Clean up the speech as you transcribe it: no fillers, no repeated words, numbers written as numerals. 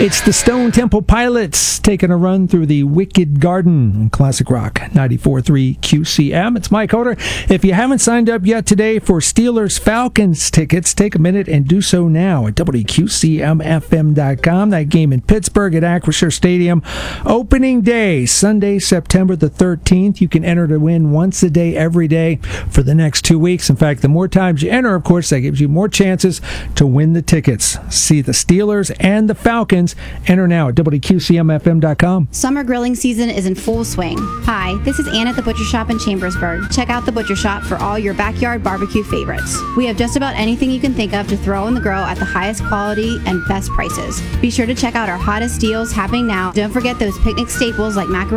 It's the Stone Temple Pilots taking a run through the Wicked Garden on Classic Rock 94.3 QCM. It's Mike Hoder. If you haven't signed up yet today for Steelers-Falcons tickets, take a minute and do so now at WQCMFM.com. That game in Pittsburgh at Acrisure Stadium. Opening day, Sunday, September the 13th. You can enter to win once a day, every day for the next 2 weeks. In fact, the more times you enter, of course, that gives you more chances to win the tickets. See the Steelers and the Falcons. Enter now at WQCMFM.com. Summer grilling season is in full swing. Hi, this is Ann at the Butcher Shop in Chambersburg. Check out the Butcher Shop for all your backyard barbecue favorites. We have just about anything you can think of to throw on the grill at the highest quality and best prices. Be sure to check out our hottest deals happening now. Don't forget those picnic staples like macaroni